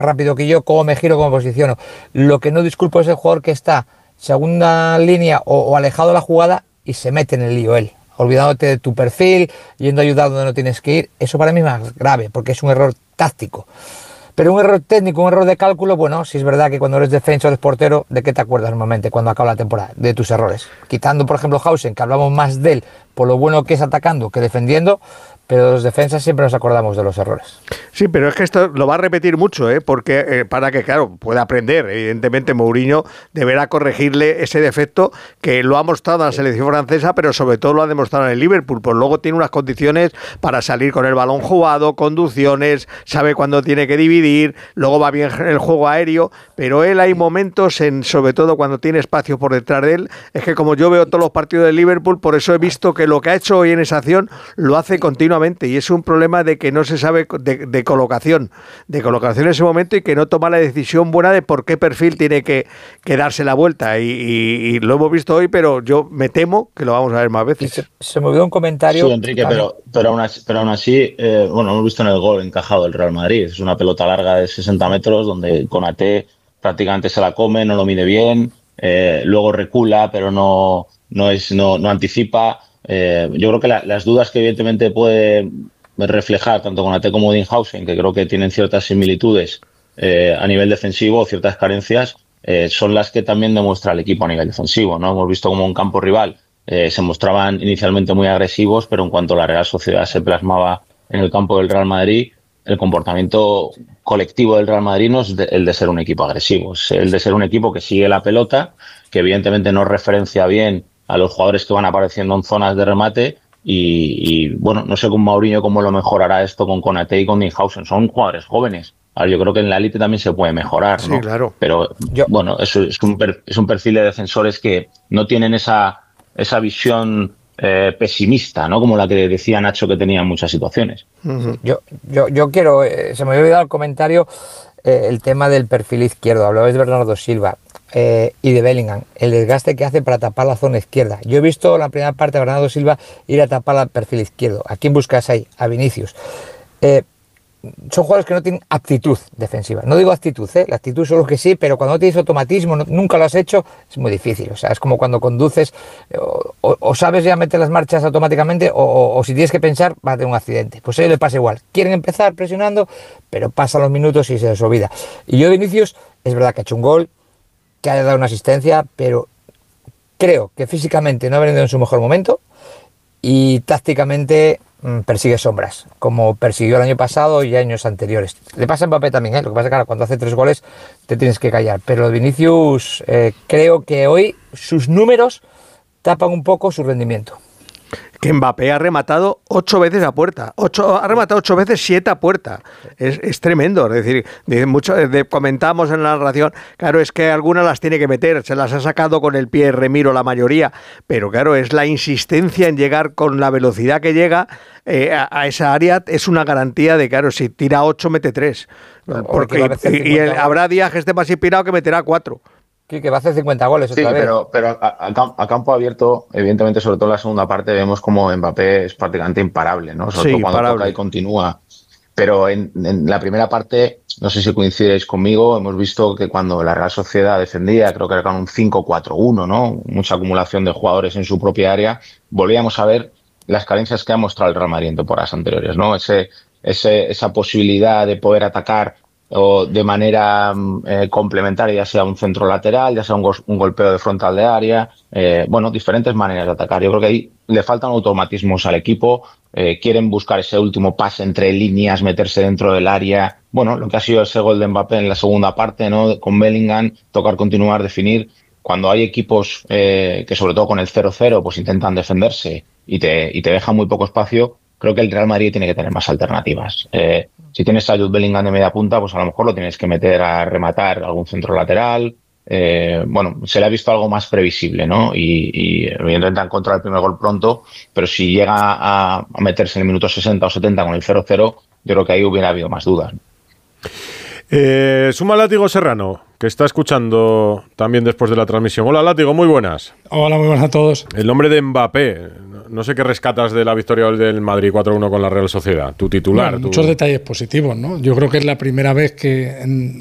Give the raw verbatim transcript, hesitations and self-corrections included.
rápido que yo, cómo me giro, cómo me posiciono. Lo que no disculpo es el jugador que está segunda línea o, o alejado de la jugada y se mete en el lío él, olvidándote de tu perfil, yendo a ayudar donde no tienes que ir. Eso para mí es más grave, porque es un error táctico. Pero un error técnico, un error de cálculo, bueno, si es verdad que cuando eres defensa o eres portero, ¿de qué te acuerdas normalmente cuando acaba la temporada? De tus errores. Quitando, por ejemplo, Hausen, que hablamos más de él por lo bueno que es atacando que defendiendo, pero los defensas siempre nos acordamos de los errores. Sí, pero es que esto lo va a repetir mucho, ¿eh? Porque eh, para que, claro, pueda aprender, evidentemente Mourinho deberá corregirle ese defecto que lo ha mostrado en la selección francesa, pero sobre todo lo ha demostrado en el Liverpool, pues luego tiene unas condiciones para salir con el balón jugado, conducciones, sabe cuándo tiene que dividir, luego va bien el juego aéreo, pero él hay momentos, en, sobre todo cuando tiene espacio por detrás de él, es que como yo veo todos los partidos del Liverpool, por eso he visto que lo que ha hecho hoy en esa acción lo hace continuamente. Y es un problema de que no se sabe de, de colocación, de colocación en ese momento y que no toma la decisión buena de por qué perfil tiene que, que darse la vuelta. Y, y, y lo hemos visto hoy, pero yo me temo que lo vamos a ver más veces. Se, se me olvidó un comentario. Sí, Enrique, pero, pero aún así, pero aún así eh, bueno, hemos visto en el gol encajado el Real Madrid. Es una pelota larga de sesenta metros donde Konaté prácticamente se la come, no lo mide bien, eh, luego recula, pero no, no, es, no, no anticipa. Eh, yo creo que la, las dudas que evidentemente puede reflejar tanto Konaté como Dinhausen, que creo que tienen ciertas similitudes eh, a nivel defensivo, ciertas carencias, eh, son las que también demuestra el equipo a nivel defensivo, ¿no? Hemos visto como un campo rival eh, se mostraban inicialmente muy agresivos, pero en cuanto la Real Sociedad se plasmaba en el campo del Real Madrid, el comportamiento colectivo del Real Madrid no es de, el de ser un equipo agresivo, es el de ser un equipo que sigue la pelota, que evidentemente no referencia bien a los jugadores que van apareciendo en zonas de remate y, y bueno, no sé con Mourinho cómo lo mejorará esto con Konaté y con Dinhausen. Son jugadores jóvenes. Ahora, yo creo que en la élite también se puede mejorar, ¿no? Sí, claro. Pero yo, bueno, eso es un, per, es un perfil de defensores que no tienen esa, esa visión eh, pesimista, ¿no? Como la que decía Nacho que tenía en muchas situaciones. Uh-huh. Yo, yo, yo quiero, eh, se me había olvidado el comentario, eh, el tema del perfil izquierdo. Hablabais de Bernardo Silva. Eh, y de Bellingham, el desgaste que hace para tapar la zona izquierda. Yo he visto la primera parte de Bernardo Silva ir a tapar el perfil izquierdo. ¿A quién buscas ahí? A Vinicius. Eh, son jugadores que no tienen aptitud defensiva. No digo actitud, ¿eh? La actitud solo que sí, pero cuando no tienes automatismo, no, nunca lo has hecho, es muy difícil. O sea, es como cuando conduces, eh, o, o sabes ya meter las marchas automáticamente, o, o, o si tienes que pensar, va a tener un accidente. Pues a ellos le pasa igual. Quieren empezar presionando, pero pasan los minutos y se les olvida. Y yo, Vinicius, es verdad que ha hecho un gol, que haya dado una asistencia, pero creo que físicamente no ha venido en su mejor momento y tácticamente mmm, persigue sombras, como persiguió el año pasado y años anteriores. Le pasa a Mbappé también, ¿eh? Lo que pasa es que claro, cuando hace tres goles te tienes que callar, pero Vinicius eh, creo que hoy sus números tapan un poco su rendimiento. Que Mbappé ha rematado ocho veces a puerta, ocho, ha rematado ocho veces, siete a puerta. Es, es tremendo, es decir, de mucho, de, comentamos en la narración, claro, es que algunas las tiene que meter, se las ha sacado con el pie Remiro la mayoría, pero claro, es la insistencia en llegar con la velocidad que llega eh, a, a esa área, es una garantía de, claro, si tira ocho, mete tres. Porque, y, y el, habrá días que esté más inspirado que meterá cuatro. Que va a hacer cincuenta goles otra sí, vez. pero, pero a, a, a campo abierto, evidentemente, sobre todo en la segunda parte, vemos como Mbappé es prácticamente imparable, ¿no? Sobre sí, todo cuando imparable. toca y continúa. Pero en, en la primera parte, no sé si coincidéis conmigo, hemos visto que cuando la Real Sociedad defendía, creo que era con un cinco cuatro uno, ¿no? Mucha acumulación de jugadores en su propia área, volvíamos a ver las carencias que ha mostrado el Real Madrid en temporadas anteriores, ¿no? Ese, ese, esa posibilidad de poder atacar o de manera eh, complementaria, ya sea un centro lateral, ya sea un, go un golpeo de frontal de área, eh, bueno, diferentes maneras de atacar. Yo creo que ahí le faltan automatismos al equipo, eh, quieren buscar ese último pase entre líneas, meterse dentro del área, bueno, lo que ha sido ese gol de Mbappé en la segunda parte, ¿no? Con Bellingham, tocar, continuar, definir. Cuando hay equipos eh, que sobre todo con el cero cero pues intentan defenderse y te, y te dejan muy poco espacio, creo que el Real Madrid tiene que tener más alternativas. Eh, si tienes a Jude Bellingham de media punta, pues a lo mejor lo tienes que meter a rematar algún centro lateral. Eh, bueno, se le ha visto algo más previsible, ¿no? Y, y evidentemente han encontrado el primer gol pronto, pero si llega a, a meterse en el minuto sesenta o setenta con el cero cero, yo creo que ahí hubiera habido más dudas. Eh, suma Látigo Serrano, que está escuchando también después de la transmisión. Hola Látigo, muy buenas. Hola, muy buenas a todos. El nombre de Mbappé no sé qué rescatas de la victoria del Madrid cuatro uno con la Real Sociedad, tu titular. Bueno, tu... muchos detalles positivos, ¿no? Yo creo que es la primera vez que en